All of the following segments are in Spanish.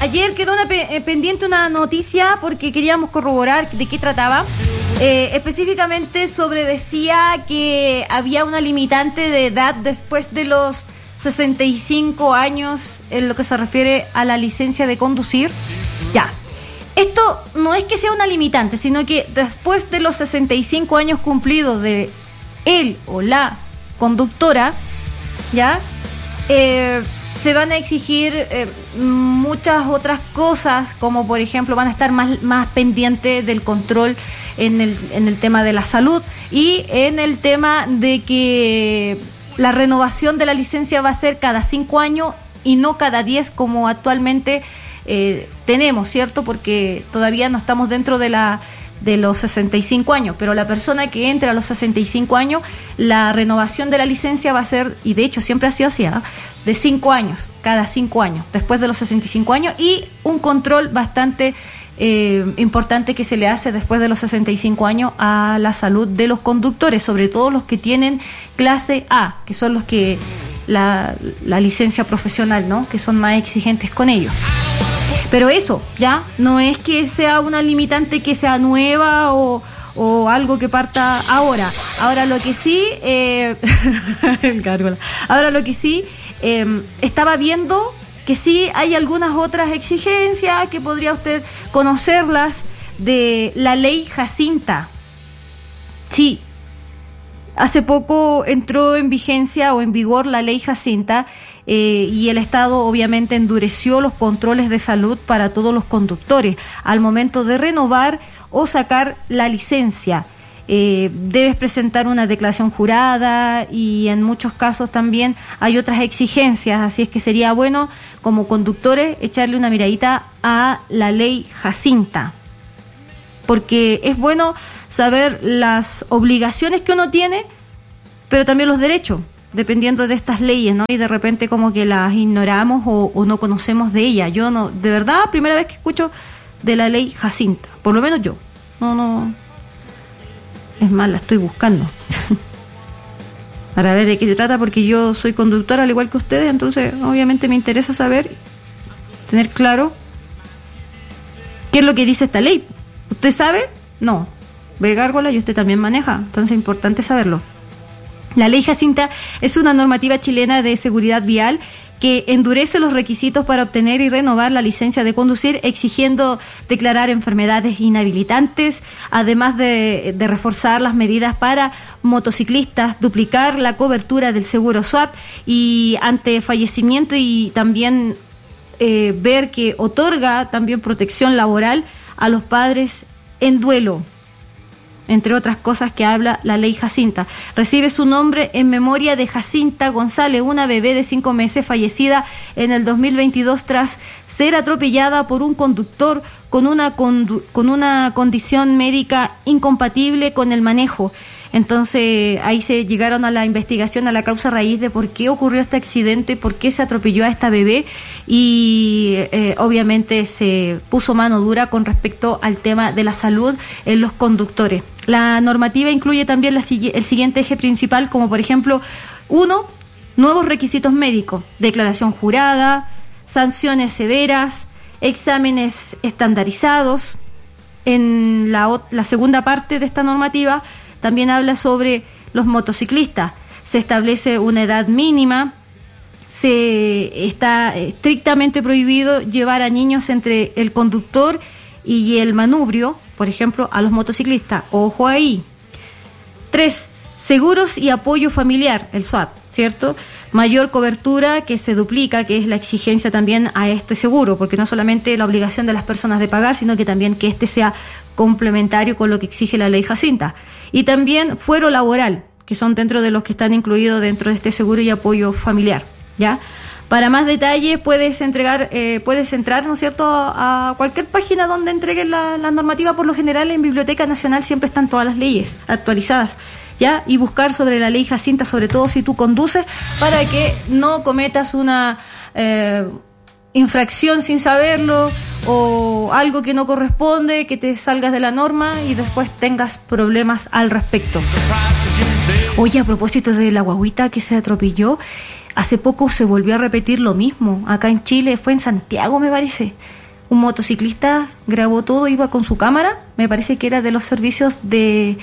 Ayer quedó pendiente una noticia porque queríamos corroborar de qué trataba. Específicamente decía que había una limitante de edad después de los 65 años en lo que se refiere a la licencia de conducir. Ya. Esto no es que sea una limitante, sino que después de los 65 años cumplidos de él o la conductora, ¿ya? Se van a exigir muchas otras cosas, como por ejemplo van a estar más pendientes del control en el tema de la salud y en el tema de que la renovación de la licencia va a ser cada 5 años y no cada 10 como actualmente tenemos, ¿cierto? Porque todavía no estamos dentro de los 65 años, pero la persona que entre a los 65 años, la renovación de la licencia va a ser, y de hecho siempre ha sido así, de 5 años, cada 5 años, después de los 65 años, y un control bastante importante que se le hace después de los 65 años a la salud de los conductores, sobre todo los que tienen clase A, que son los que la licencia profesional, ¿no? Que son más exigentes con ellos. Pero eso, ya, no es que sea una limitante que sea nueva o algo que parta ahora. Ahora lo que sí, estaba viendo que sí hay algunas otras exigencias que podría usted conocerlas de la ley Jacinta. Sí, hace poco entró en vigencia o en vigor la ley Jacinta. Y el Estado obviamente endureció los controles de salud para todos los conductores al momento de renovar o sacar la licencia. Debes presentar una declaración jurada y en muchos casos también hay otras exigencias, así es que sería bueno como conductores echarle una miradita a la ley Jacinta, porque es bueno saber las obligaciones que uno tiene, pero también los derechos, dependiendo de estas leyes, ¿no? Y de repente como que las ignoramos o no conocemos de ellas. Yo no, de verdad, primera vez que escucho de la ley Jacinta, por lo menos yo. No. Es más, la estoy buscando para ver de qué se trata, porque yo soy conductora al igual que ustedes, entonces obviamente me interesa saber, tener claro qué es lo que dice esta ley. ¿Usted sabe? No. Ve, Gárgola, y usted también maneja, entonces es importante saberlo. La ley Jacinta es una normativa chilena de seguridad vial que endurece los requisitos para obtener y renovar la licencia de conducir, exigiendo declarar enfermedades inhabilitantes, además de reforzar las medidas para motociclistas, duplicar la cobertura del seguro SUAP y ante fallecimiento, y también ver que otorga también protección laboral a los padres en duelo, entre otras cosas que habla la ley Jacinta. Recibe su nombre en memoria de Jacinta González, una bebé de 5 meses fallecida en el 2022 tras ser atropellada por un conductor con una condición médica incompatible con el manejo. Entonces ahí se llegaron a la investigación, a la causa raíz de por qué ocurrió este accidente, por qué se atropelló a esta bebé, y obviamente se puso mano dura con respecto al tema de la salud en los conductores. La normativa incluye también el siguiente eje principal, como por ejemplo, 1, nuevos requisitos médicos, declaración jurada, sanciones severas, exámenes estandarizados. En la segunda parte de esta normativa también habla sobre los motociclistas. Se establece una edad mínima, está estrictamente prohibido llevar a niños entre el conductor y el manubrio, por ejemplo, a los motociclistas. Ojo ahí. 3, seguros y apoyo familiar, el SUAP, ¿cierto? Mayor cobertura, que se duplica, que es la exigencia también a este seguro, porque no solamente la obligación de las personas de pagar, sino que también que este sea complementario con lo que exige la ley Jacinta. Y también fuero laboral, que son dentro de los que están incluidos dentro de este seguro y apoyo familiar, ¿ya? Para más detalles puedes entrar, ¿no es cierto?, a cualquier página donde entreguen la normativa. Por lo general en Biblioteca Nacional siempre están todas las leyes actualizadas, ¿ya? Y buscar sobre la ley Jacinta, sobre todo si tú conduces, para que no cometas una infracción sin saberlo o algo que no corresponde, que te salgas de la norma y después tengas problemas al respecto. Oye, a propósito de la guaguita que se atropelló, hace poco se volvió a repetir lo mismo. Acá en Chile, fue en Santiago, me parece. Un motociclista grabó todo, iba con su cámara. Me parece que era de los servicios de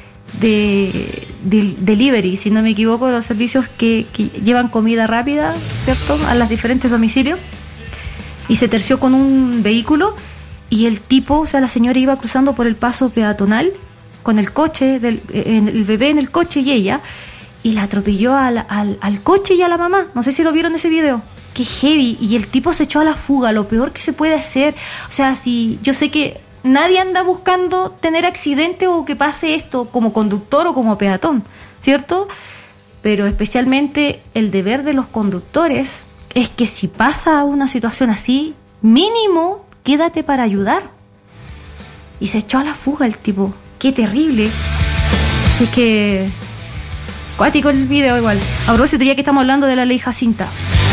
delivery, si no me equivoco, de los servicios que llevan comida rápida, ¿cierto?, a los diferentes domicilios. Y se terció con un vehículo y el tipo, o sea, la señora iba cruzando por el paso peatonal con el coche, el bebé en el coche y ella, y la atropelló al coche y a la mamá. No sé si lo vieron ese video. Qué heavy. Y el tipo se echó a la fuga, lo peor que se puede hacer. O sea, si yo sé que nadie anda buscando tener accidente o que pase esto como conductor o como peatón, ¿cierto? Pero especialmente el deber de los conductores es que si pasa una situación así, mínimo quédate para ayudar. Y se echó a la fuga el tipo. Qué terrible. Así es que cuático el video igual. A propósito, ya que estamos hablando de la ley Jacinta.